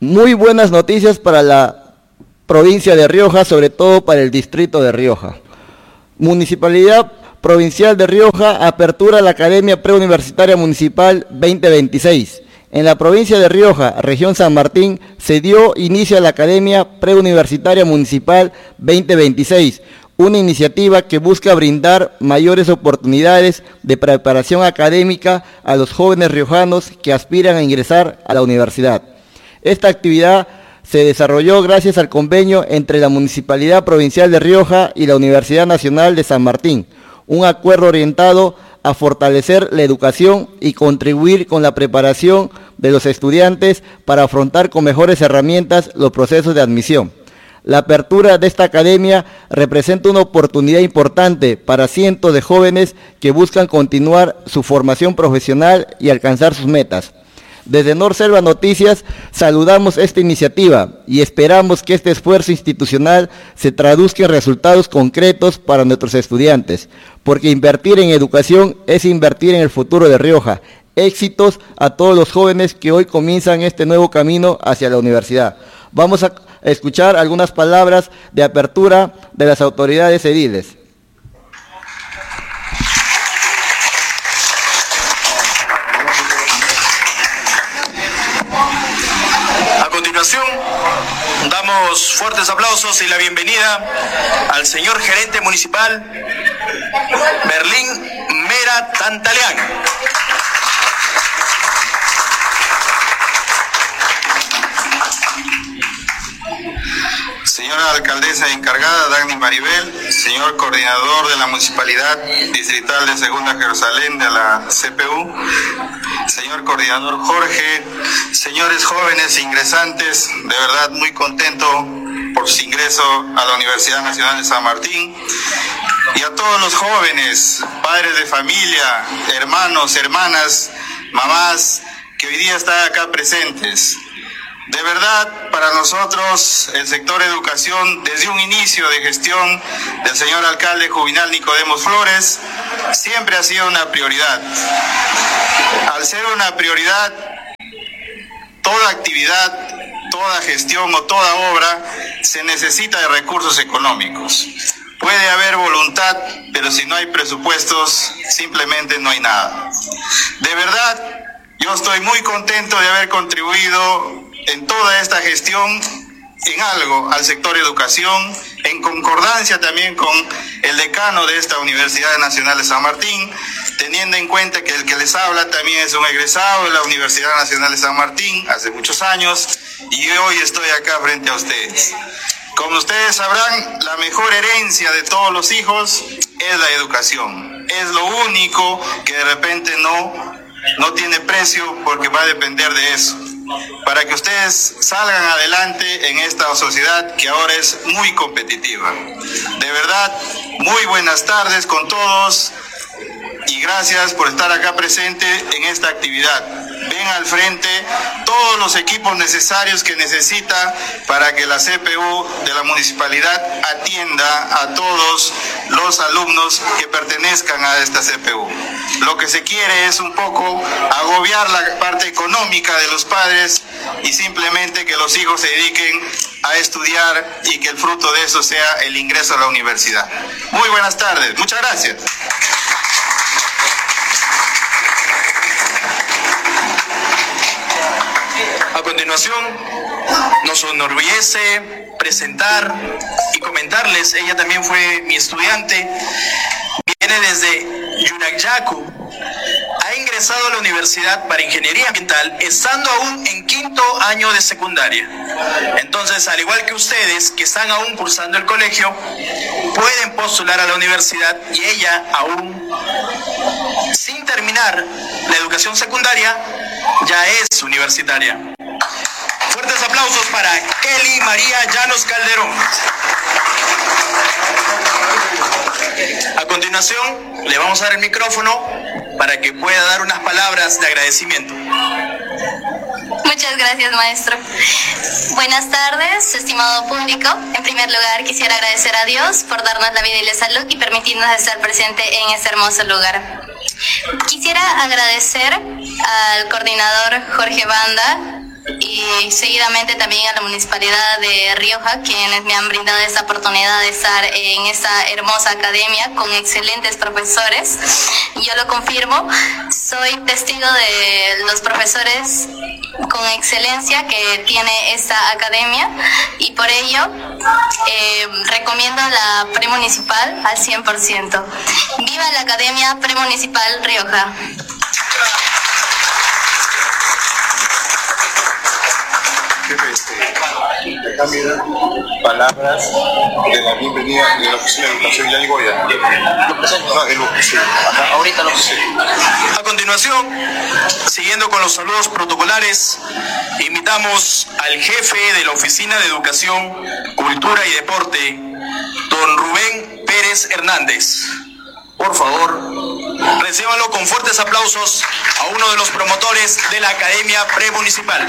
Muy buenas noticias para la provincia de Rioja, sobre todo para el distrito de Rioja. Municipalidad Provincial de Rioja apertura la Academia Preuniversitaria Municipal 2026. En la provincia de Rioja, región San Martín, se dio inicio a la Academia Preuniversitaria Municipal 2026, una iniciativa que busca brindar mayores oportunidades de preparación académica a los jóvenes riojanos que aspiran a ingresar a la universidad. Esta actividad se desarrolló gracias al convenio entre la Municipalidad Provincial de Rioja y la Universidad Nacional de San Martín, un acuerdo orientado a fortalecer la educación y contribuir con la preparación de los estudiantes para afrontar con mejores herramientas los procesos de admisión. La apertura de esta academia representa una oportunidad importante para cientos de jóvenes que buscan continuar su formación profesional y alcanzar sus metas. Desde Norselva Noticias saludamos esta iniciativa y esperamos que este esfuerzo institucional se traduzca en resultados concretos para nuestros estudiantes, porque invertir en educación es invertir en el futuro de Rioja. Éxitos a todos los jóvenes que hoy comienzan este nuevo camino hacia la universidad. Vamos a escuchar algunas palabras de apertura de las autoridades ediles. Damos fuertes aplausos y la bienvenida al señor gerente municipal Berlín Mera Tantaleán. Señora alcaldesa encargada Dagny Maribel, señor coordinador de la Municipalidad Distrital de Segunda Jerusalén de la CPU, señor coordinador Jorge, señores jóvenes ingresantes, de verdad muy contento por su ingreso a la Universidad Nacional de San Martín, y a todos los jóvenes, padres de familia, hermanos, hermanas, mamás, que hoy día están acá presentes. De verdad, para nosotros, el sector educación, desde un inicio de gestión del señor alcalde Juvenal Nicodemos Flores, siempre ha sido una prioridad. Al ser una prioridad, toda actividad, toda gestión o toda obra se necesita de recursos económicos. Puede haber voluntad, pero si no hay presupuestos, simplemente no hay nada. De verdad, yo estoy muy contento de haber contribuido en toda esta gestión en algo al sector educación, en concordancia también con el decano de esta Universidad Nacional de San Martín, teniendo en cuenta que el que les habla también es un egresado de la Universidad Nacional de San Martín hace muchos años, y hoy estoy acá frente a ustedes. Como ustedes sabrán, la mejor herencia de todos los hijos es la educación. Es lo único que de repente no tiene precio, porque va a depender de eso, para que ustedes salgan adelante en esta sociedad que ahora es muy competitiva. De verdad, muy buenas tardes con todos y gracias por estar acá presente en esta actividad. Ven al frente todos los equipos necesarios que necesita para que la CPU de la municipalidad atienda a todos los alumnos que pertenezcan a esta CPU. Lo que se quiere es un poco agobiar la parte económica de los padres y simplemente que los hijos se dediquen a estudiar y que el fruto de eso sea el ingreso a la universidad. Muy buenas tardes, muchas gracias. A continuación, nos enorgullece presentar y comentarles, ella también fue mi estudiante, viene desde Yunacyacu, ha ingresado a la Universidad para Ingeniería Ambiental estando aún en 5º año de secundaria. Entonces, al igual que ustedes que están aún cursando el colegio, pueden postular a la universidad y ella aún sin terminar la educación secundaria ya es universitaria. Fuertes aplausos para Kelly María Llanos Calderón. A continuación, le vamos a dar el micrófono para que pueda dar unas palabras de agradecimiento. Muchas gracias, maestro. Buenas tardes, estimado público. En primer lugar, quisiera agradecer a Dios por darnos la vida y la salud y permitirnos estar presente en este hermoso lugar. Quisiera agradecer al coordinador Jorge Banda, y seguidamente también a la Municipalidad de Rioja, quienes me han brindado esta oportunidad de estar en esta hermosa academia con excelentes profesores. Yo lo confirmo, soy testigo de los profesores con excelencia que tiene esta academia, y por ello recomiendo la premunicipal al 100%. ¡Viva la Academia Premunicipal Rioja! Te cambian palabras de la bienvenida de la Oficina de Educación. Ya llegó ya. Ahorita lo A continuación, siguiendo con los saludos protocolares, invitamos al jefe de la Oficina de Educación, Cultura y Deporte, don Rubén Pérez Hernández. Por favor, recíbanlo con fuertes aplausos a uno de los promotores de la Academia Premunicipal.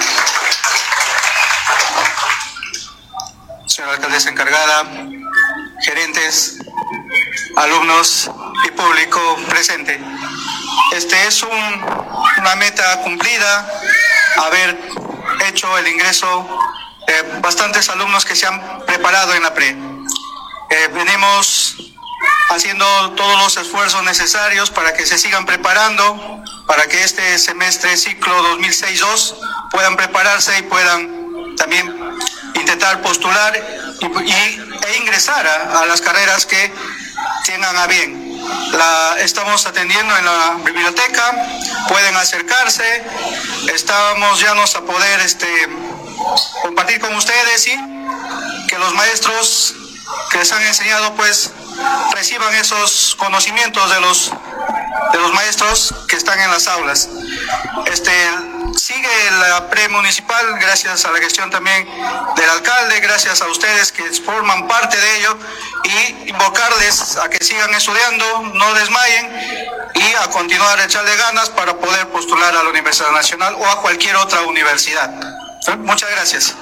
Señora alcaldesa encargada, gerentes, alumnos y público presente. Este es una meta cumplida, haber hecho el ingreso de bastantes alumnos que se han preparado en la pre. Venimos haciendo todos los esfuerzos necesarios para que se sigan preparando, para que este semestre ciclo 2006-2 puedan prepararse y puedan también intentar postular e ingresar a las carreras que tengan a bien. Estamos atendiendo en la biblioteca, pueden acercarse, estamos llanos a poder compartir con ustedes y que los maestros que les han enseñado pues reciban esos conocimientos de los maestros que están en las aulas. Sigue la premunicipal gracias a la gestión también del alcalde, gracias a ustedes que forman parte de ello, y invocarles a que sigan estudiando, no desmayen y a continuar a echarle ganas para poder postular a la Universidad Nacional o a cualquier otra universidad. Muchas gracias.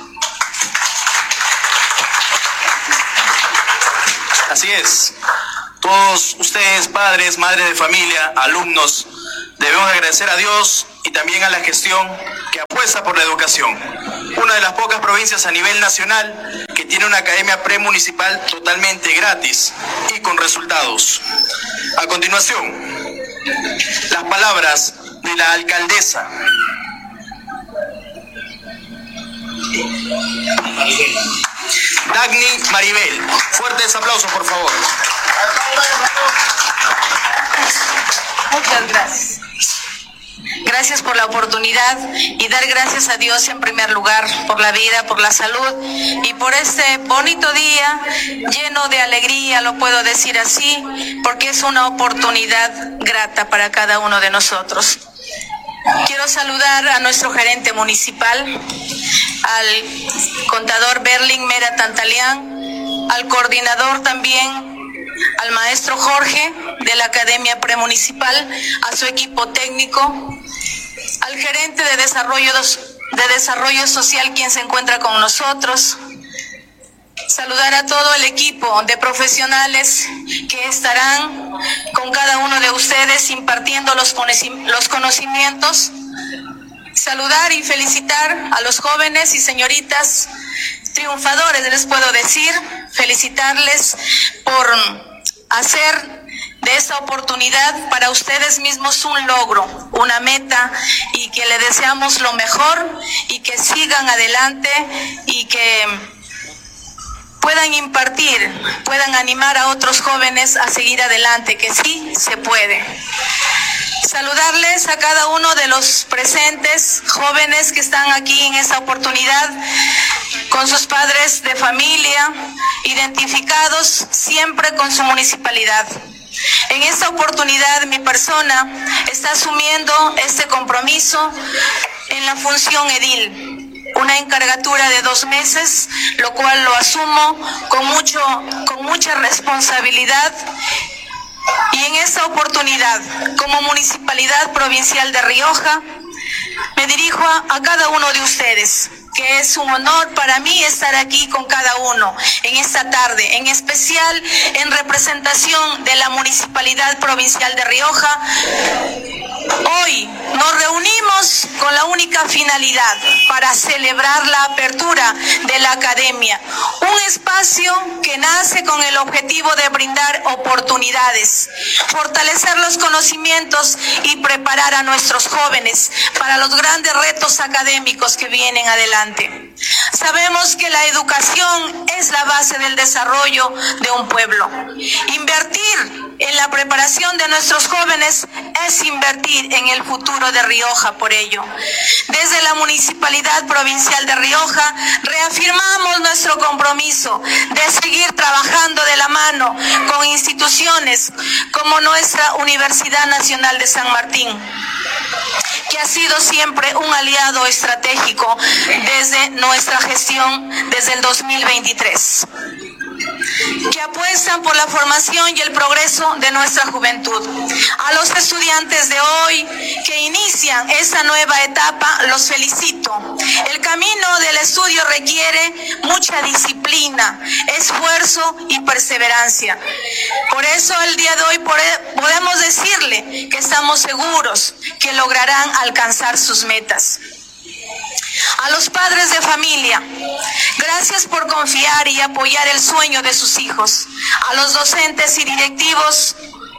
Así es. Todos ustedes, padres, madres de familia, alumnos, debemos agradecer a Dios y también a la gestión que apuesta por la educación. Una de las pocas provincias a nivel nacional que tiene una academia premunicipal totalmente gratis y con resultados. A continuación, las palabras de la alcaldesa. Dagny Maribel. Fuertes aplausos, por favor. Muchas gracias. Gracias por la oportunidad y dar gracias a Dios en primer lugar por la vida, por la salud y por este bonito día lleno de alegría, lo puedo decir así, porque es una oportunidad grata para cada uno de nosotros. Quiero saludar a nuestro gerente municipal, al contador Berling Mera Tantalián, al coordinador también, al maestro Jorge de la Academia Premunicipal, a su equipo técnico, al gerente de desarrollo social quien se encuentra con nosotros. Saludar a todo el equipo de profesionales que estarán con cada uno de ustedes impartiendo los conocimientos. Saludar y felicitar a los jóvenes y señoritas triunfadores, les puedo decir, felicitarles por hacer de esta oportunidad para ustedes mismos un logro, una meta, y que le deseamos lo mejor y que sigan adelante y que puedan impartir, puedan animar a otros jóvenes a seguir adelante, que sí se puede. Saludarles a cada uno de los presentes jóvenes que están aquí en esta oportunidad, con sus padres de familia, identificados siempre con su municipalidad. En esta oportunidad mi persona está asumiendo este compromiso en la función edil, una encargatura de 2 meses, lo cual lo asumo con mucha responsabilidad. Y en esta oportunidad, como Municipalidad Provincial de Rioja, me dirijo a cada uno de ustedes, que es un honor para mí estar aquí con cada uno en esta tarde, en especial en representación de la Municipalidad Provincial de Rioja, Hoy nos reunimos con la única finalidad para celebrar la apertura de la academia, un espacio que nace con el objetivo de brindar oportunidades, fortalecer los conocimientos y preparar a nuestros jóvenes para los grandes retos académicos que vienen adelante. Sabemos que la educación es la base del desarrollo de un pueblo. Invertir en la preparación de nuestros jóvenes es invertir en el futuro de Rioja. Por ello, desde la Municipalidad Provincial de Rioja reafirmamos nuestro compromiso de seguir trabajando de la mano con instituciones como nuestra Universidad Nacional de San Martín, que ha sido siempre un aliado estratégico desde nuestra gestión desde el 2023. Que apuestan por la formación y el progreso de nuestra juventud. A los estudiantes de hoy que inician esta nueva etapa, los felicito. El camino del estudio requiere mucha disciplina, esfuerzo y perseverancia. Por eso el día de hoy podemos decirle que estamos seguros que lograrán alcanzar sus metas. A los padres de familia, gracias por confiar y apoyar el sueño de sus hijos. A los docentes y directivos,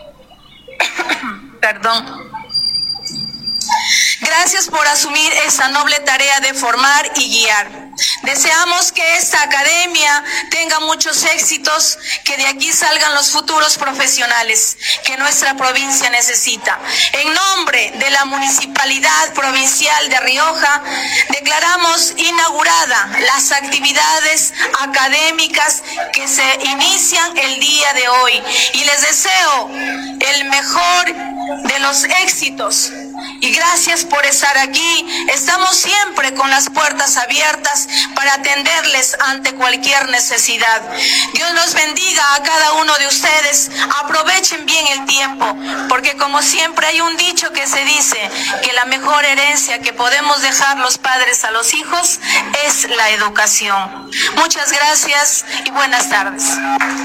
gracias por asumir esta noble tarea de formar y guiar. Deseamos que esta academia tenga muchos éxitos, que de aquí salgan los futuros profesionales que nuestra provincia necesita. En nombre de la Municipalidad Provincial de Rioja, declaramos inaugurada las actividades académicas que se inician el día de hoy y les deseo el mejor de los éxitos. Y gracias por estar aquí. Estamos siempre con las puertas abiertas para atenderles ante cualquier necesidad. Dios los bendiga a cada uno de ustedes. Aprovechen bien el tiempo, porque como siempre hay un dicho que se dice que la mejor herencia que podemos dejar los padres a los hijos es la educación. Muchas gracias y buenas tardes.